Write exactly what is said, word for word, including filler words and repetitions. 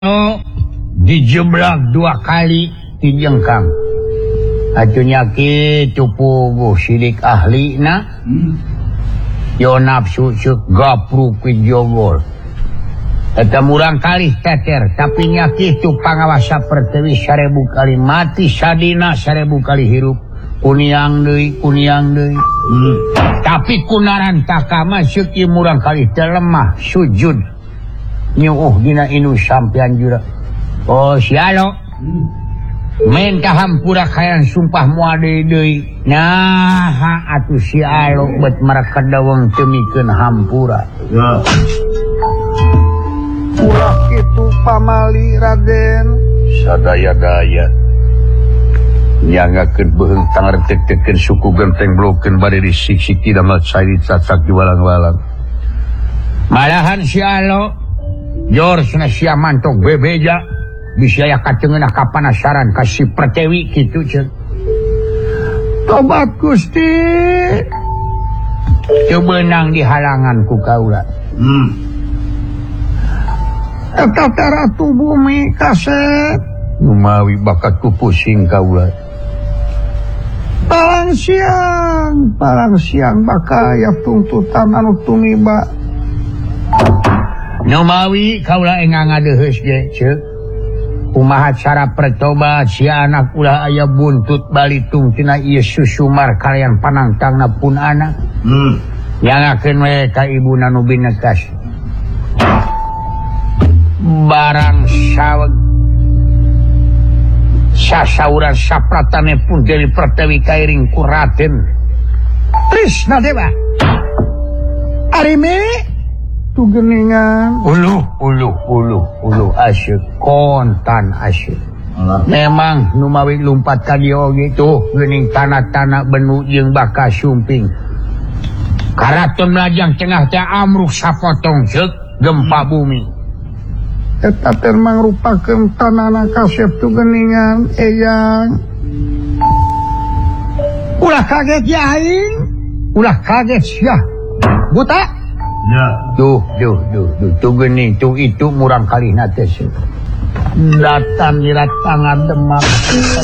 Oh, dijeblak dua kali dijengkang. Atunya ki cupu sidik ahli na. Hmm. Yo nafsu cek gapru ku jogol. Eta murang kali teter, tapi nya kitu pangawasa pertewi sarebu kali mati sadina sarebu kali hirup. Kuniang deui, kuniang deui. Hmm. Tapi kunaran takama seuki murang kali telemah sujud. Nyuuh dina inu sampean jura. Oh sialo. Hmm. Men kahampura kayan sumpah muade deui. Nah atuh sialo bet marakadaweng temikeun hampura. Ya. Ulah kitu pamali Raden. Sadaya-daya. Nyangakeun beuheung tangartek-tekeun suku genteng blokeun bade disik-siki damal cari cacak di walang-walang. Malahan sialo Jor sana sia mantok bebeja bisa ya kacengeunah kapanasaran kasih pertewi kitu ceuk. Tobat Gusti. Teu beunang dihalangan ku kaula. Hmm. Eta teh ratu bumi kaset. Numawi bakat ku pusing kaula. Parang siang, parang siang bakaya tuntutan anu tumiba. Numawi kaula engang ngadeheus ge ceuk. Kumaha cara pertobat si anak ulah aya buntut balitung tina ieu susumar kalian panangtangna pun anak. Hmm. Nyangakeun we ka ibuna nu binekas. Barang saweg sasauran sapratane pun dari pertewi kairing ku Raden Trisna Dewa. Arime tu geningan uluh uluh uluh uluh asyik kontan asyik. Memang numawi lumpat ka dieu oge tuh geuning tanah-tanah benu jeung baka sumping. Karaton melajang tengah teh amruh sapotong ceuk gempa bumi. Eta teh mangrupakeun tanana kasep tu geningan eyang. Ulah kaget ya aing. Ulah kaget sia. Buta. Ya. Tuh, tuh, tuh, tuh, tuh gini, tuh itu murang kali nate sih. Datang di tangan demam.